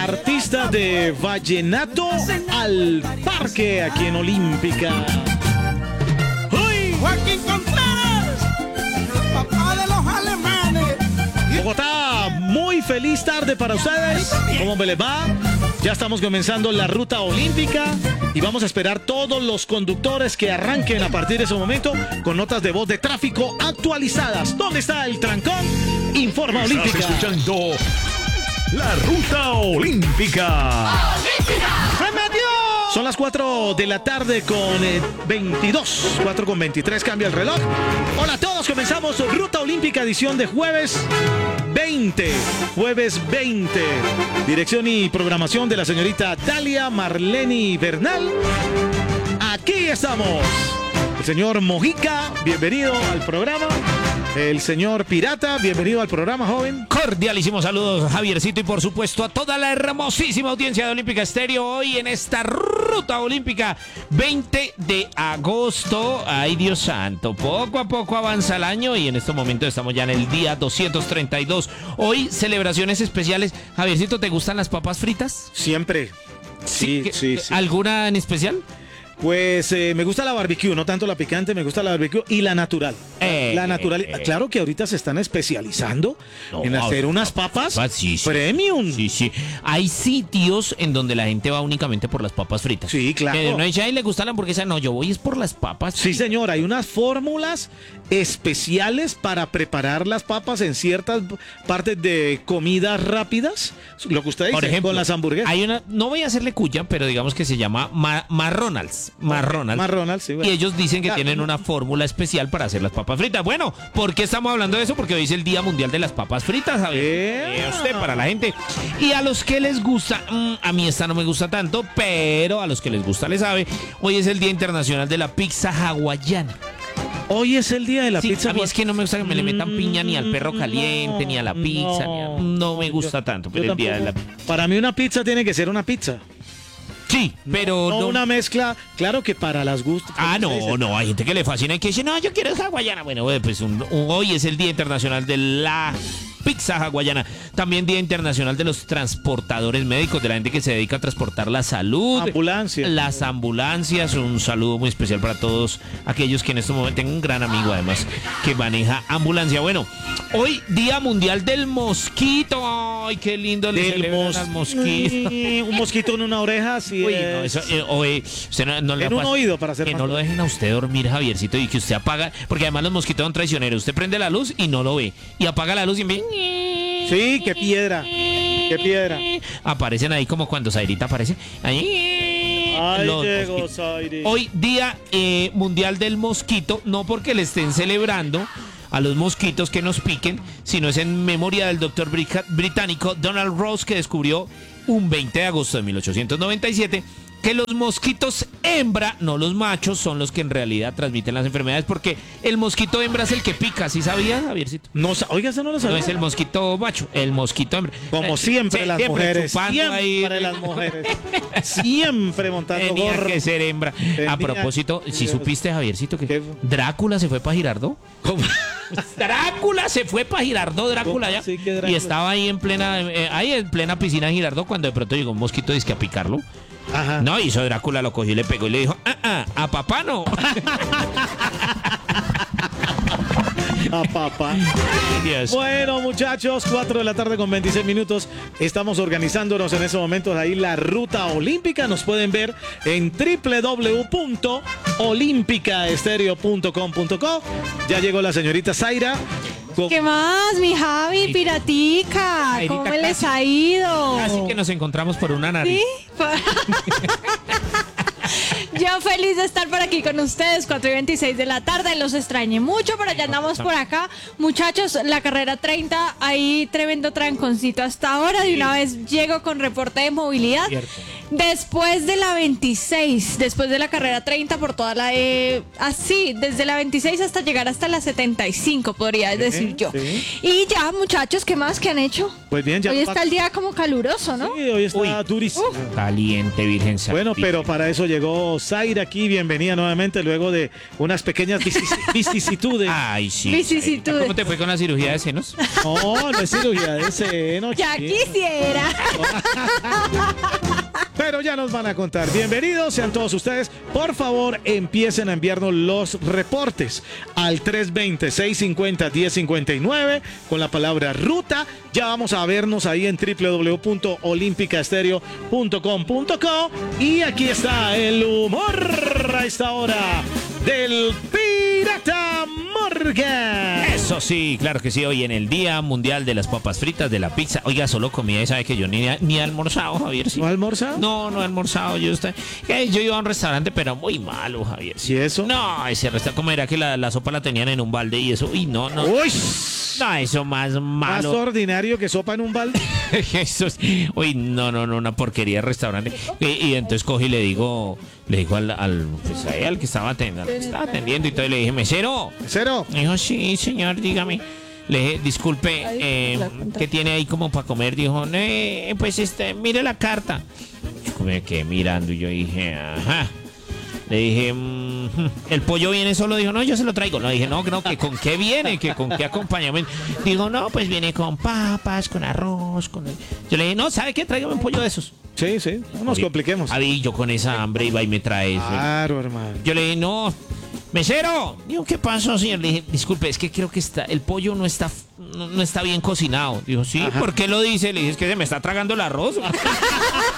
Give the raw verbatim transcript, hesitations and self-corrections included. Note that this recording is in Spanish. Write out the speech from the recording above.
artista de vallenato al parque aquí en Olímpica. ¡Uy! Joaquín Contreras, el papá de los alemanes. Bogotá, muy feliz tarde para ustedes. ¿Cómo me les va? Ya estamos comenzando la ruta olímpica y vamos a esperar todos los conductores que arranquen a partir de ese momento con notas de voz de tráfico actualizadas. ¿Dónde está el trancón? Informa Olímpica. Estás escuchando la ruta olímpica. ¡Se metió! Son las cuatro de la tarde con eh, veintidós, cuatro con veintitrés, cambia el reloj. Hola a todos, comenzamos Ruta Olímpica edición de jueves veinte, jueves veinte. Dirección y programación de la señorita Dalia Marleni Bernal. Aquí estamos. El señor Mojica, bienvenido al programa. El señor Pirata, bienvenido al programa, joven. Cordialísimos saludos, Javiercito, y por supuesto a toda la hermosísima audiencia de Olímpica Estéreo hoy en esta ruta olímpica veinte de agosto. Ay, Dios santo, poco a poco avanza el año y en este momento estamos ya en el día doscientos treinta y dos. Hoy celebraciones especiales. Javiercito, ¿te gustan las papas fritas? Siempre. Sí, ¿Qué- sí, sí. ¿Alguna en especial? Pues eh, me gusta la barbecue, no tanto la picante, me gusta la barbecue y la natural. Eh, la natural. eh, Claro que ahorita se están especializando No, en hacer unas papas papas, sí, sí. premium. Sí, sí. Hay sitios en donde la gente va únicamente por las papas fritas. Sí, claro. Que no dice, ay, le gusta la hamburguesa. No, yo voy es por las papas. Sí, señor, hay unas fórmulas especiales para preparar las papas en ciertas partes de comidas rápidas. Lo que usted dice, Por ejemplo, con las hamburguesas. hay una, no voy a hacerle cuya, pero digamos que se llama Ma- McDonald's. McDonald's. McDonald's, sí, bueno. Y ellos dicen que Claro. tienen una fórmula especial para hacer las papas fritas. Bueno, ¿por qué estamos hablando de eso? Porque hoy es el Día Mundial de las Papas Fritas, Javier. Eh. Eh, usted, para la gente. Y a los que les gusta, mm, a mí esta no me gusta tanto, pero a los que les gusta les sabe, hoy es el Día Internacional de la Pizza Hawaiana. Hoy es el día de la Sí, pizza. a mí es que no me gusta que me le metan piña ni al perro caliente, ni a la pizza, ni a- no me gusta tanto, pero Yo el día de la... tampoco. Para mí una pizza tiene que ser una pizza. Sí, pero no, no... una mezcla, claro que para las gustos. Ah, ¿cómo se no, dice? no, hay gente que le fascina y que dice, no, yo quiero hawaiana. Bueno, pues un- un- hoy es el Día Internacional de la Pizza Hawaiana. También Día Internacional de los Transportadores Médicos, de la gente que se dedica a transportar la salud. Ambulancia. Las ambulancias. Un saludo muy especial para todos aquellos que en este momento... Tengo un gran amigo, además, que maneja ambulancia. Bueno, hoy Día Mundial del Mosquito. Ay, qué lindo le Del celebran mos- al mosquito. Mm, un mosquito en una oreja, sí. Uy, es. no, eso, eh, oye, usted no, no le En ha un pas- oído, para ser que más no lo claro. dejen a usted dormir, Javiercito, y que usted apaga, porque además los mosquitos son traicioneros. Usted prende la luz y no lo ve, y apaga la luz y ve. Sí, qué piedra, qué piedra. Aparecen ahí como cuando Zairita aparece. Ahí. Ay, Los llegó mosquitos. Zaire. Hoy Día eh, Mundial del Mosquito, no porque le estén celebrando a los mosquitos que nos piquen, sino es en memoria del doctor brica- británico Donald Rose, que descubrió un veinte de agosto de mil ochocientos noventa y siete que los mosquitos hembra, no los machos, son los que en realidad transmiten las enfermedades, porque el mosquito hembra es el que pica, ¿sí sabías, Javiercito? No, sa- oiga, eso no lo No sabía. es el mosquito macho, el mosquito hembra. Como Eh, siempre sí, las siempre mujeres, chupando siempre ahí. las mujeres, siempre montando Tenía gorro. que ser hembra. Tenía A propósito, que si ser. supiste, Javiercito, que ¿Qué? Drácula se fue para Girardot. ¿Cómo? Drácula se fue para Girardot, Drácula ¿Cómo ya. así que Drácula? Y estaba ahí en plena, eh, ahí en plena piscina de Girardot cuando de pronto llegó un mosquito disque a picarlo. Ajá. No, hizo Drácula, lo cogió y le pegó y le dijo, ah, ah, a papá no. A papá. Dios. Bueno, muchachos, cuatro de la tarde con veintiséis minutos. Estamos organizándonos en estos momentos ahí la ruta olímpica. Nos pueden ver en doble u doble u doble u punto olímpica estéreo punto com punto co. Ya llegó la señorita Zaira. Con- ¿Qué más, mi Javi, piratica? Jairita, ¿Cómo les casi- ha ido? Así que nos encontramos por una nariz. ¿Sí? Yo feliz de estar por aquí con ustedes, cuatro y veintiséis de la tarde. Los extrañé mucho, pero ya andamos por acá. Muchachos, la carrera treinta, ahí tremendo tranconcito hasta ahora. De una vez llego con reporte de movilidad. Cierto. Después de la veintiséis, después de la carrera treinta por toda la... Eh, así, desde la veintiséis hasta llegar hasta la setenta y cinco, podría decir yo. sí. Y ya, muchachos, ¿qué más que han hecho? Pues bien, ya Hoy nos va- está el día como caluroso, ¿no? Sí, hoy está durísimo. Caliente, Virgen Santísima. Bueno, pero para eso llegó Zaira aquí. Bienvenida nuevamente luego de unas pequeñas vicis- vicisitudes. Ay, sí. Vicisitudes. ¿Cómo te fue con la cirugía de senos? No, no es cirugía de seno. Ya chiquito. quisiera. Pero ya nos van a contar. Bienvenidos sean todos ustedes. Por favor, empiecen a enviarnos los reportes al tres dos cero, seis cinco cero, uno cero cinco nueve con la palabra ruta. Ya vamos a vernos ahí en w w w punto olímpica estéreo punto com punto co. Y aquí está el humor a esta hora del Pirata Morgan. Eso sí, claro que sí. Hoy en el Día Mundial de las Papas Fritas, de la Pizza. Oiga, solo comida y sabe que yo ni, ni he almorzado, Javier. Sí. ¿No ha almorzado? No, no he almorzado. Yo, estoy, eh, yo iba a un restaurante, pero muy malo, Javier. ¿Y eso? No, ese restaurante, ¿cómo era que la, la sopa la tenían en un balde y eso? Uy, no, no. Uy, No, eso más más malo. ordinario que sopa en un balde. Eso es, uy, no, no, no, una porquería de restaurante. Y, y entonces cogí y le digo, le digo al, al, pues ahí, al que estaba atendiendo, al que estaba atendiendo, y entonces le dije, mesero. Cero. Me dijo, sí, señor, dígame. Le dije, disculpe, eh, ¿qué tiene ahí como para comer? Dijo, eh, pues este, mire la carta. Yo como me quedé mirando y yo dije, ajá. Le dije, mm, ¿el pollo viene solo? Dijo, no, yo se lo traigo. No, dije, no, no, que con qué viene, que con qué acompañamiento. Digo, no, pues viene con papas, con arroz, con... el-". Yo le dije, no, ¿sabe qué? Tráigame un pollo de esos. Sí, sí, no nos Oye, compliquemos. A mí, yo con esa hambre iba y me trae eso. Claro, hermano. Yo le dije, no, mesero. Digo, ¿qué pasó, señor? Le dije, disculpe, es que creo que está, el pollo no está, no, no está bien cocinado. Dijo, sí, Ajá. ¿por qué lo dice? Le dije, es que se me está tragando el arroz.